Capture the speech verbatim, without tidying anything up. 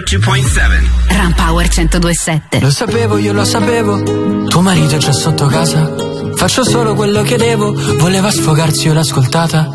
centodue virgola sette. Rampower centodue virgola sette. Lo sapevo, io lo sapevo, tuo marito c'è sotto casa. Faccio solo quello che devo, voleva sfogarsi, io l'ho ascoltata.